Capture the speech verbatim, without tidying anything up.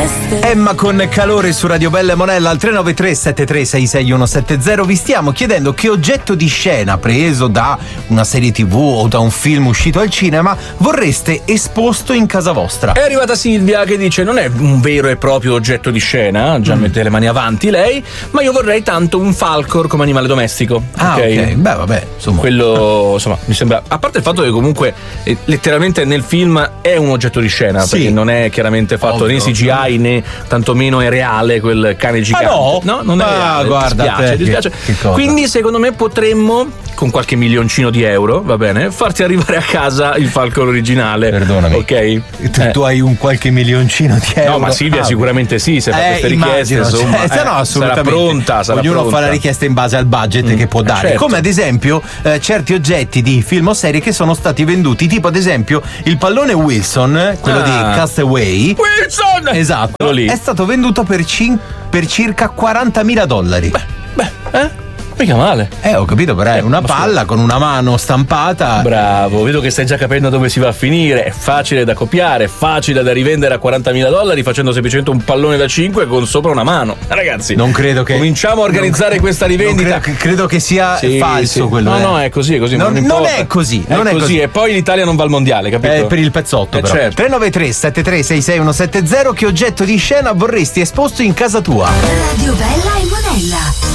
Emma con Calore su Radio Bella e Monella al tre nove tre sette tre sei sei uno sette zero. Vi stiamo chiedendo che oggetto di scena preso da una serie tivù o da un film uscito al cinema vorreste esposto in casa vostra. È arrivata Silvia che dice: non è un vero e proprio oggetto di scena, già mm. mette le mani avanti lei, ma io vorrei tanto un falcor come animale domestico. Ah, ok, okay. Beh vabbè, insomma. Quello, insomma, mi sembra, a parte il fatto che comunque eh, letteralmente nel film è un oggetto di scena, sì, perché non è chiaramente fatto né C G I né tantomeno è reale quel cane gigante. Ah, no? no, non è ah, reale. Guarda, dispiace, te, dispiace. Che, che Quindi secondo me potremmo, con qualche milioncino di euro, va bene, farti arrivare a casa il falcon originale. Perdonami. Ok? Tu, eh. tu hai un qualche milioncino di euro? No, ma Silvia ah, sicuramente sì, se fa eh, queste richieste, immagino, insomma, cioè, eh, no, assolutamente. sarà pronta, sarà ognuno pronta. fa la richiesta in base al budget mm, che può dare. Certo. Come ad esempio eh, certi oggetti di film o serie che sono stati venduti, tipo ad esempio il pallone Wilson, quello ah. di Castaway. Wilson! Esatto, lì. È stato venduto per, cin- per circa quarantamila dollari. Beh, beh, eh? Mica male. Eh, ho capito, però è una palla con una mano stampata. Bravo, vedo che stai già capendo dove si va a finire. È facile da copiare, è facile da rivendere a quarantamila dollari facendo semplicemente un pallone da cinque con sopra una mano. Ragazzi, non credo che cominciamo a organizzare non, questa rivendita. Credo, credo che sia sì, falso sì. quello. No, eh. no, è così, è così. Non, non, non è così, è non è così. così. E poi l'Italia non va al mondiale, capito? È per il pezzotto, eh, però. certo. tre nove tre sette tre sei sei uno sette zero. Che oggetto di scena vorresti esposto in casa tua? Radio Bella e Monella.